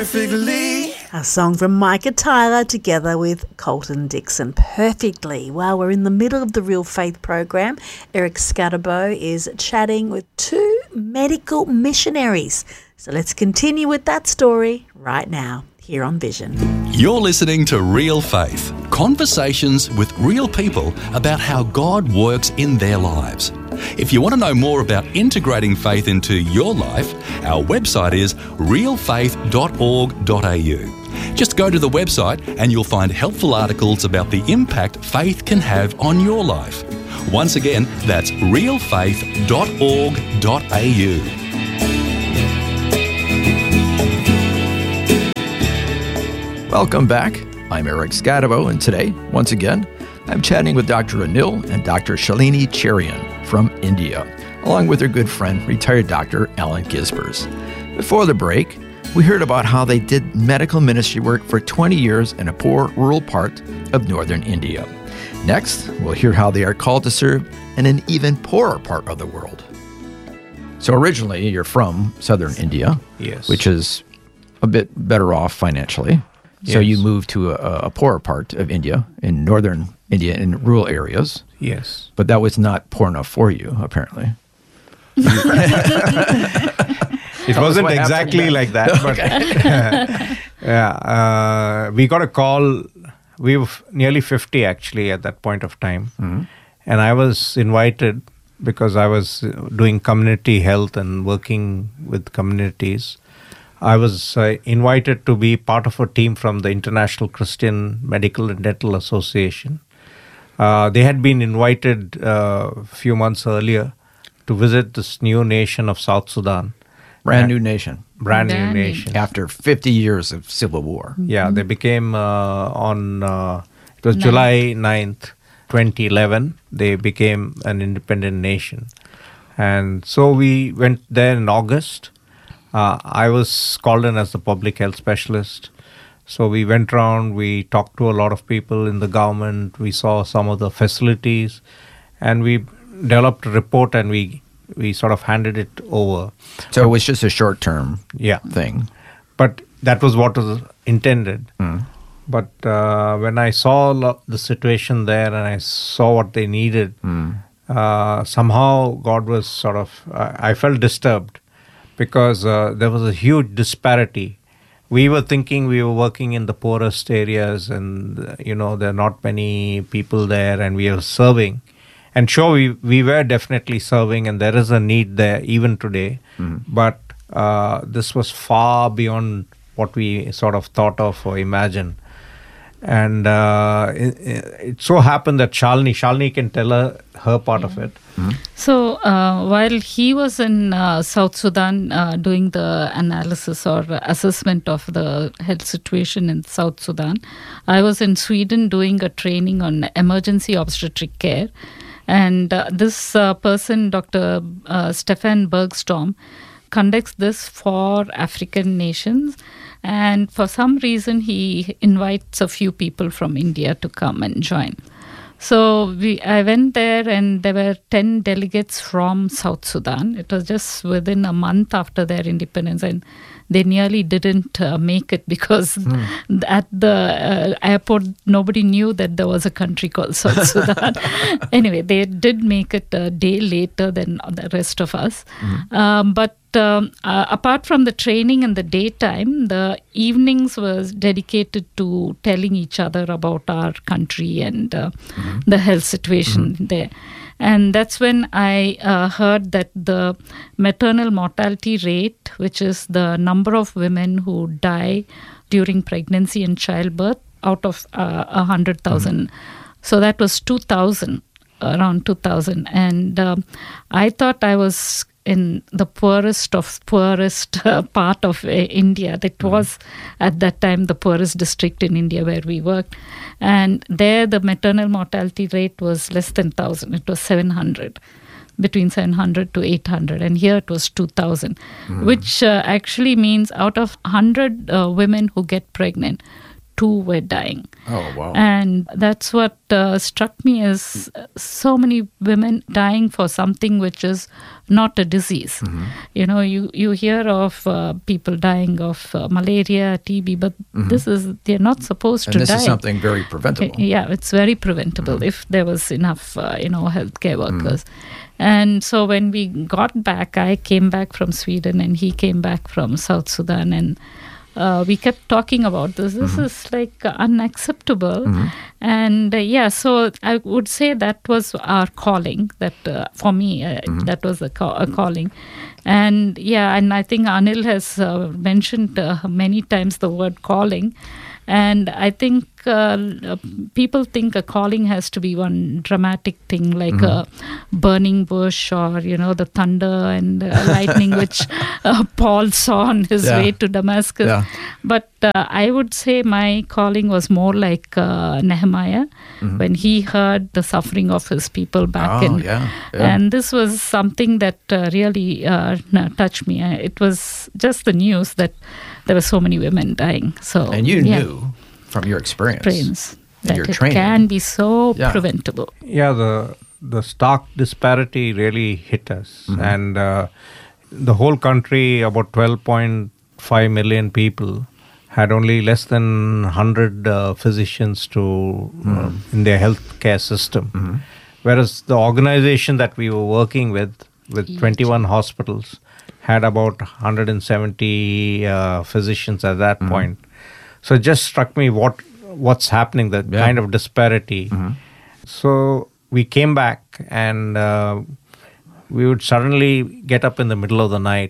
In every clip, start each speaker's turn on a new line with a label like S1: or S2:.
S1: perfectly.
S2: A song from Micah Tyler together with Colton Dixon. Perfectly. Well, we're in the middle of the Real Faith program. Eric Scatterbo is chatting with two medical missionaries. So let's continue with that story right now here on Vision.
S3: You're listening to Real Faith, conversations with real people about how God works in their lives. If you want to know more about integrating faith into your life, our website is realfaith.org.au. Just go to the website and you'll find helpful articles about the impact faith can have on your life. Once again, that's realfaith.org.au.
S4: Welcome back. I'm Eric Scatterbo, and today, once again, I'm chatting with Dr. Anil and Dr. Shalini Cherian from India, along with their good friend, retired Dr. Alan Gisbers. Before the break, we heard about how they did medical ministry work for 20 years in a poor rural part of northern India. Next, we'll hear how they are called to serve in an even poorer part of the world. So originally, you're from southern India,
S5: Yes.
S4: which is a bit better off financially. So
S5: Yes.
S4: you moved to a poorer part of India, in northern India, in rural areas.
S5: Yes.
S4: But that was not poor enough for you, apparently.
S5: It wasn't exactly like that, but yeah, we got a call. We were nearly 50 actually at that point of time.
S4: Mm-hmm.
S5: And I was invited because I was doing community health and working with communities. I was invited to be part of a team from the International Christian Medical and Dental Association. They had been invited a few months earlier to visit this new nation of South Sudan.
S4: Brand new nation.
S5: Brand new nation.
S4: After 50 years of civil war.
S5: Yeah, they became it was July 9th, 2011, they became an independent nation. And so we went there in August. I was called in as the public health specialist. So we went around, we talked to a lot of people in the government, we saw some of the facilities, and we developed a report and we sort of handed it over.
S4: So it was just a short-term thing.
S5: But that was what was intended. But when I saw the situation there and I saw what they needed, somehow God was sort of, I felt disturbed because there was a huge disparity. We were thinking we were working in the poorest areas and, there are not many people there and we are serving. And sure, we were definitely serving and there is a need there even today. But this was far beyond what we sort of thought of or imagined. And it so happened that Shalini can tell her part of it.
S6: So while he was in South Sudan doing the analysis or assessment of the health situation in South Sudan, I was in Sweden doing a training on emergency obstetric care. And this person, Dr. Stefan Bergstrom, conducts this for African nations. And for some reason, he invites a few people from India to come and join. So I went there and there were 10 delegates from South Sudan. It was just within a month after their independence, and they nearly didn't make it because at the airport, nobody knew that there was a country called South Sudan. Anyway, they did make it a day later than the rest of us. But apart from the training in the daytime, the evenings was dedicated to telling each other about our country and the health situation there. And that's when I heard that the maternal mortality rate, which is the number of women who die during pregnancy and childbirth out of 100,000. So that was 2,000, around 2,000. And I thought I was in the poorest part of India. That was at that time the poorest district in India where we worked. And there the maternal mortality rate was less than 1,000. It was 700, between 700 to 800. And here it was 2,000, which actually means out of 100 women who get pregnant, 2 were dying.
S4: Oh, wow.
S6: And that's what struck me as so many women dying for something which is not a disease. You hear of people dying of malaria, TB, but they're not supposed to die.
S4: And this is something very preventable.
S6: Yeah, it's very preventable if there was enough, healthcare workers. And so when we got back, I came back from Sweden and he came back from South Sudan, and we kept talking about this. This is like unacceptable. And so I would say that was our calling. That for me, that was a calling. And and I think Anil has mentioned many times the word calling. And I think people think a calling has to be one dramatic thing, like a burning bush or, the thunder and lightning, which Paul saw on his way to Damascus.
S4: Yeah.
S6: But I would say my calling was more like Nehemiah, when he heard the suffering of his people back in. And this was something that really touched me. It was just the news that there were so many women dying.
S4: And you knew from your experience and your training,
S6: it can be so preventable.
S5: Yeah, the stark disparity really hit us. And the whole country, about 12.5 million people, had only less than 100 physicians in their healthcare system. Whereas the organization that we were working with 21 hospitals, had about 170 physicians at that point. So it just struck me what's happening, the kind of disparity. So we came back and we would suddenly get up in the middle of the night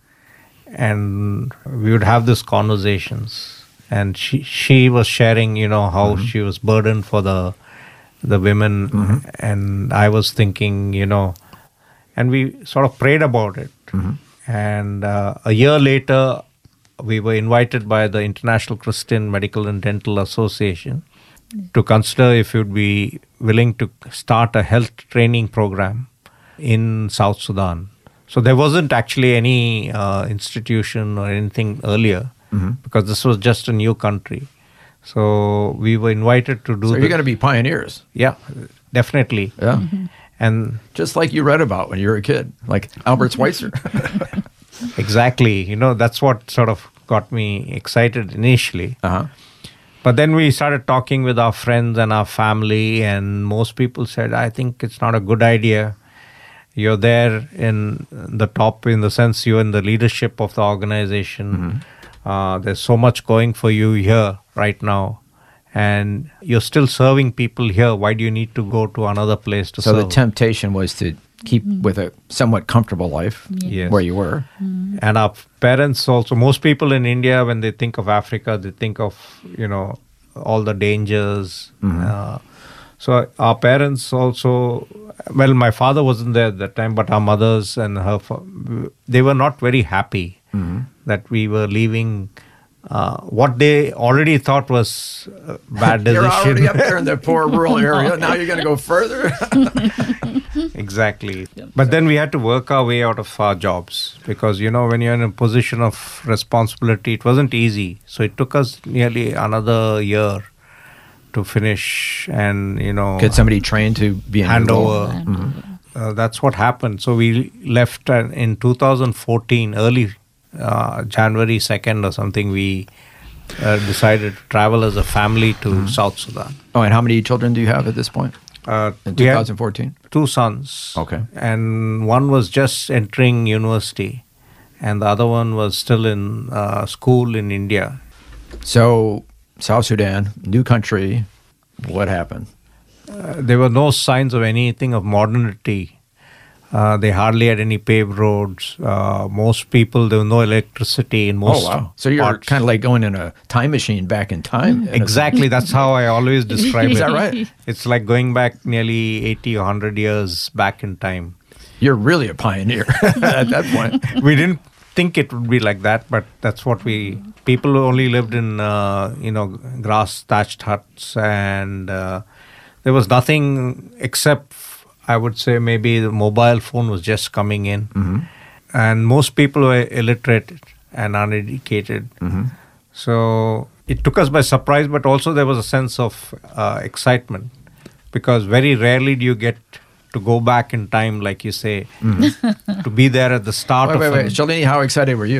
S5: and we would have these conversations. And she was sharing, how she was burdened for the women. And I was thinking, and we sort of prayed about it. And a year later, we were invited by the International Christian Medical and Dental Association to consider if we would be willing to start a health training program in South Sudan. So there wasn't actually any institution or anything earlier because this was just a new country. So we were invited to do.
S4: So you're going to be pioneers.
S5: Yeah, definitely.
S4: Yeah.
S5: And
S4: just like you read about when you were a kid, like Albert Schweitzer.
S5: Exactly. That's what sort of got me excited initially. But then we started talking with our friends and our family, and most people said, I think it's not a good idea. You're there in the top, in the sense you're in the leadership of the organization. There's so much going for you here right now. And you're still serving people here. Why do you need to go to another place to serve?
S4: So the temptation was to keep with a somewhat comfortable life where you were.
S5: And our parents also, most people in India, when they think of Africa, they think of, all the dangers. So our parents also, well, my father wasn't there at that time, but our mothers and they were not very happy that we were leaving what they already thought was a bad decision.
S4: You're already up there in the poor rural area. Now you're going to go further.
S5: Exactly. But then we had to work our way out of our jobs because, when you're in a position of responsibility, it wasn't easy. So it took us nearly another year to finish and,
S4: get somebody trained to be in
S5: hand
S4: over.
S5: That's what happened. So we left in 2014, early January 2nd or something, we decided to travel as a family to South Sudan.
S4: Oh, and how many children do you have at this point? In 2014?
S5: 2 sons.
S4: Okay.
S5: And one was just entering university and the other one was still in school in India.
S4: So, South Sudan, new country, what happened?
S5: There were no signs of anything of modernity. They hardly had any paved roads. Most people, there was no electricity in most parts.
S4: So you're kind of like going in a time machine back in time.
S5: Exactly. That's how I always describe it.
S4: Is that right?
S5: It's like going back nearly 80 or 100 years back in time.
S4: You're really a pioneer at that point.
S5: We didn't think it would be like that, but that's what people only lived in, grass thatched huts, and there was nothing except, I would say, maybe the mobile phone was just coming in. And most people were illiterate and uneducated. So it took us by surprise, but also there was a sense of excitement, because very rarely do you get to go back in time, like you say, to be there at the start
S4: Wait. Shalini, how excited were you?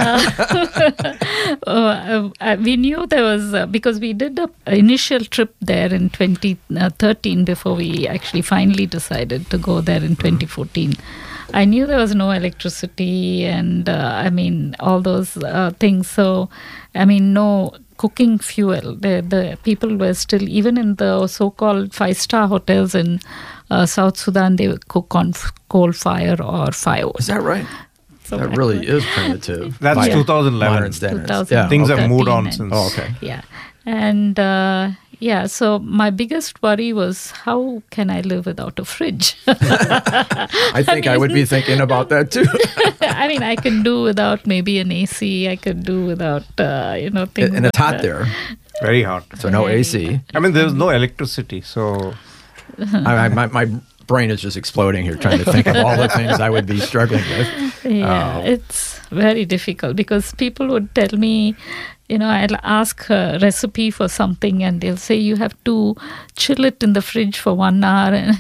S6: We knew there was, because we did an initial trip there in 2013 before we actually finally decided to go there in 2014. I knew there was no electricity and, all those things. So, no cooking fuel. The people were still, even in the so-called 5-star hotels in South Sudan, they would cook on coal fire or firewood.
S4: Is that right?
S6: So
S4: that really is primitive.
S5: That's
S4: by
S5: 2011.
S4: modern standards.
S5: Yeah. Things have moved on
S6: and-
S5: since.
S4: Oh, okay.
S6: Yeah. And so my biggest worry was, how can I live without a fridge?
S4: I think I would be thinking about that too.
S6: I can do without maybe an AC. I could do without, things.
S4: And it's hot there,
S5: Very hot.
S4: so no AC.
S5: There's no electricity, so
S4: My brain is just exploding here trying to think of all the things I would be struggling with.
S6: Yeah, it's very difficult because people would tell me, I'll ask a recipe for something and they'll say you have to chill it in the fridge for 1 hour, and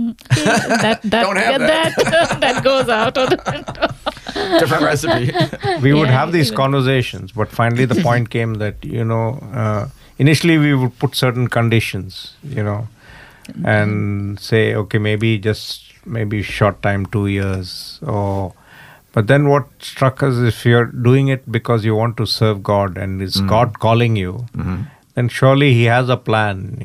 S4: Don't have that.
S6: that goes out of the window.
S4: Different recipe.
S5: we would
S6: Yeah,
S5: have these
S6: even-
S5: conversations, but finally the point came that, initially we would put certain conditions, and say, okay, maybe short time, 2 years, but then what struck us, if you're doing it because you want to serve God and is God calling you, then surely He has a plan.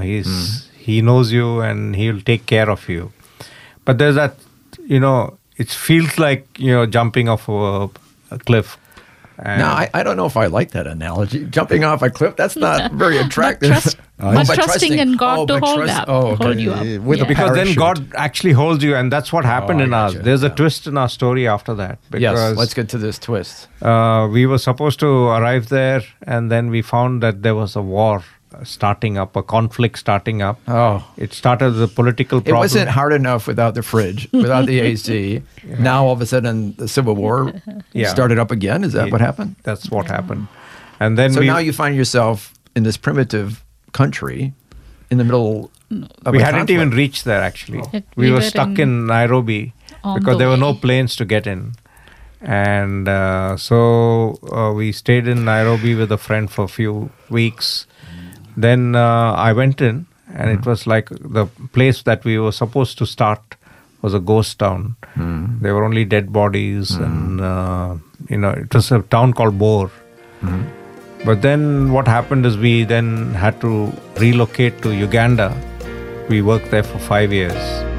S5: He knows you and He'll take care of you. But there's that, it feels like jumping off a cliff. And
S4: No, I don't know if I like that analogy. Jumping off a cliff, that's not very attractive.
S6: But trusting in God to hold you up.
S4: With a
S6: Yeah.
S5: because then
S4: parachute.
S5: God actually holds you, and that's what happened
S4: I
S5: in ours.
S4: gotcha.
S5: There's a
S4: Yeah.
S5: twist in our story after that. Because
S4: Yes, let's get to this twist.
S5: we were supposed to arrive there, and then we found that there was a war starting up, a conflict starting up.
S4: Oh.
S5: It started with a political
S4: It
S5: problem.
S4: wasn't hard enough without the fridge, without the AC. Now, all of a sudden, the Civil War
S5: Yeah.
S4: started up again. Is that what happened?
S5: That's what happened. And then
S4: So now you find yourself in this primitive country in the middle of
S5: we
S4: a
S5: hadn't
S4: conflict.
S5: even reached there, actually.
S6: We
S5: We were
S6: were
S5: stuck in Nairobi
S6: on
S5: because
S6: the
S5: there were no
S6: way.
S5: planes to get in. And so we stayed in Nairobi with a friend for a few weeks. Then I went in, and it was like the place that we were supposed to start was a ghost town. There were only dead bodies, and it was a town called Bor. But then what happened is we then had to relocate to Uganda. We worked there for 5 years.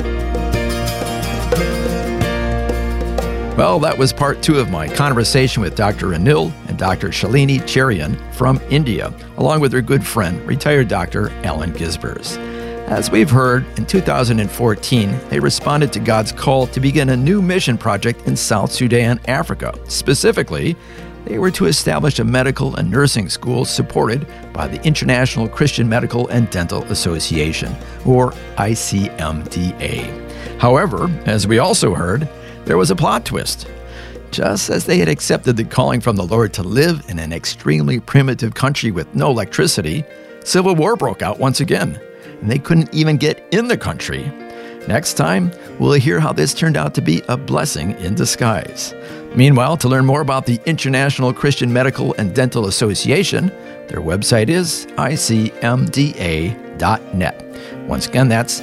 S4: Well, that was part 2 of my conversation with Dr. Anil and Dr. Shalini Cherian from India, along with their good friend, retired Dr. Alan Gisbers. As we've heard, in 2014, they responded to God's call to begin a new mission project in South Sudan, Africa. Specifically, they were to establish a medical and nursing school supported by the International Christian Medical and Dental Association, or ICMDA. However, as we also heard, there was a plot twist. Just as they had accepted the calling from the Lord to live in an extremely primitive country with no electricity, civil war broke out once again, and they couldn't even get in the country. Next time, we'll hear how this turned out to be a blessing in disguise. Meanwhile, to learn more about the International Christian Medical and Dental Association, their website is icmda.net. Once again, that's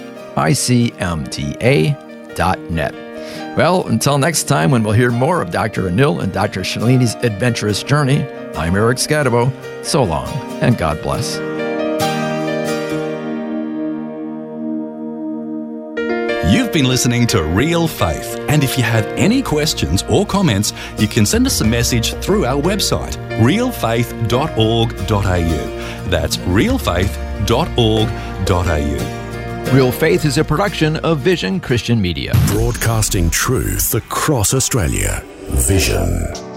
S4: icmda.net. Well, until next time when we'll hear more of Dr. Anil and Dr. Shalini's adventurous journey, I'm Eric Scadabo. So long, and God bless.
S3: You've been listening to Real Faith, and if you have any questions or comments, you can send us a message through our website, realfaith.org.au. That's realfaith.org.au.
S4: Real Faith is a production of Vision Christian Media.
S1: Broadcasting truth across Australia. Vision.